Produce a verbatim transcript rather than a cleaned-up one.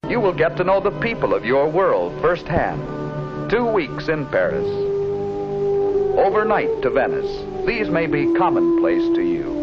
You will get to know the people of your world firsthand. Two weeks in Paris. Overnight to Venice. These may be commonplace to you.